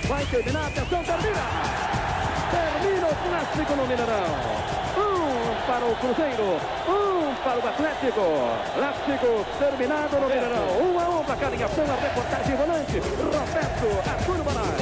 Vai terminar, atenção, termina! Termina o clássico no Mineirão. Para o Cruzeiro, para o Atlético. Clássico terminado no Mineirão. 1-1 para cada ligação, a reportagem volante. Roberto Arthur Bonatti.